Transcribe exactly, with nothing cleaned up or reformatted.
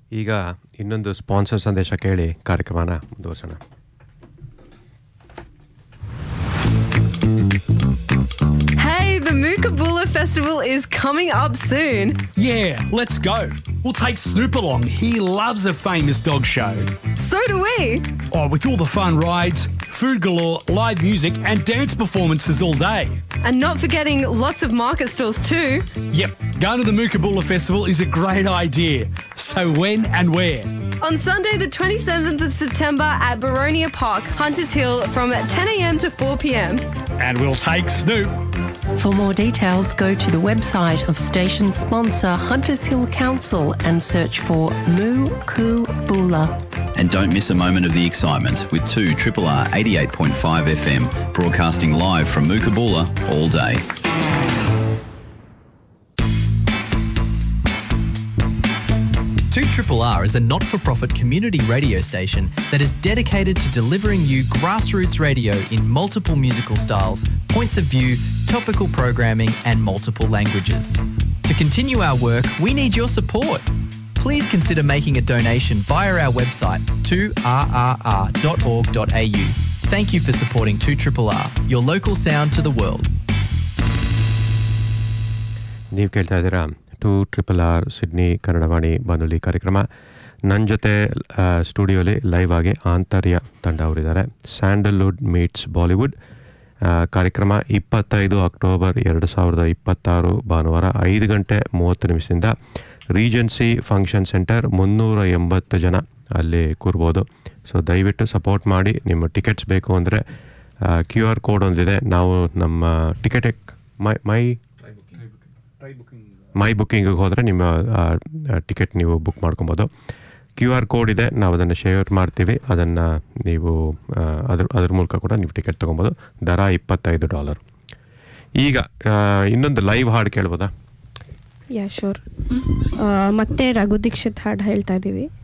ಈಗ ಇನ್ನೊಂದು ಸ್ಪಾನ್ಸರ್ ಸಂದೇಶ ಕೇಳಿ ಕಾರ್ಯಕ್ರಮನ ಮುಂದುವರಿಸೋಣ. Hey, the Mookaboola Festival is coming up soon. Yeah, let's go. We'll take Snoop along. He loves a famous dog show. So do we. Oh, with all the fun rides, food galore, live music and dance performances all day. And not forgetting lots of market stalls too. Yep, going to the Mookaboola Festival is a great idea. So when and where? On Sunday the twenty-seventh of September at Baronia Park, Hunters Hill from ten a.m. to four p.m. And we'll take Snoop. For more details, go to the website of station sponsor Hunters Hill Council and search for Mookaboola. And don't miss a moment of the excitement with two R R R eighty-eight point five F M broadcasting live from Mookaboola all day. two R R R is a not-for-profit community radio station that is dedicated to delivering you grassroots radio in multiple musical styles, points of view, topical programming and multiple languages. To continue our work, we need your support. Please consider making a donation via our website two r r r dot org dot a u. Thank you for supporting two R R R, your local sound to the world. ನೀವು ಕೇಳ್ತಾ ಇದ್ದೀರಾ to triple R Sydney Kannadavani ಬಾನುಲಿ ಕಾರ್ಯಕ್ರಮ. ನನ್ನ ಜೊತೆ ಸ್ಟುಡಿಯೋಲಿ live ಆಗಿ ಆಂತರ್ಯ ತಂಡ ಅವರಿದ್ದಾರೆ. ಸ್ಯಾಂಡಲ್ವುಡ್ ಮೀಟ್ಸ್ ಬಾಲಿವುಡ್ ಕಾರ್ಯಕ್ರಮ ಇಪ್ಪತ್ತೈದು ಅಕ್ಟೋಬರ್ ಎರಡು ಸಾವಿರದ ಇಪ್ಪತ್ತಾರು ಭಾನುವಾರ ಐದು ಗಂಟೆ ಮೂವತ್ತು ನಿಮಿಷದಿಂದ ರೀಜೆನ್ಸಿ ಫಂಕ್ಷನ್ ಸೆಂಟರ್ ಮುನ್ನೂರ ಎಂಬತ್ತು ಜನ ಅಲ್ಲಿ ಕೂರ್ಬೋದು. ಸೊ ದಯವಿಟ್ಟು ಸಪೋರ್ಟ್ ಮಾಡಿ. ನಿಮ್ಮ ಟಿಕೆಟ್ಸ್ ಬೇಕು ಅಂದರೆ ಕ್ಯೂ ಆರ್ ಕೋಡ್ ಒಂದಿದೆ. ನಾವು ನಮ್ಮ ಟಿಕೆಟ್ ಮೈ ಮೈ ಮೈ ಬುಕ್ಕಿಂಗಿಗೆ ಹೋದರೆ ನಿಮ್ಮ ಟಿಕೆಟ್ ನೀವು ಬುಕ್ ಮಾಡ್ಕೊಬೋದು. ಕ್ಯೂ ಆರ್ ಕೋಡ್ ಇದೆ, ನಾವು ಅದನ್ನು ಶೇರ್ ಮಾಡ್ತೀವಿ. ಅದನ್ನು ನೀವು ಅದ್ರ ಅದ್ರ ಮೂಲಕ ಕೂಡ ನೀವು ಟಿಕೆಟ್ ತೊಗೊಬೋದು. ದರ ಇಪ್ಪತ್ತೈದು ಡಾಲರ್. ಈಗ ಇನ್ನೊಂದು ಲೈವ್ ಹಾಡು ಕೇಳ್ಬೋದಾ? Yeah sure. ಮತ್ತೆ ರಘು ದೀಕ್ಷಿತ್ ಹಾಡು ಹೇಳ್ತಾ ಇದ್ದೀವಿ.